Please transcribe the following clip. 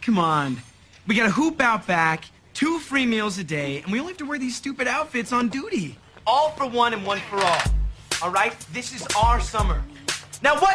Come on. We gotta hoop out back, 2 free meals a day, and we only have to wear these stupid outfits on duty. All for one and one for all. All right? This is our summer. Now what?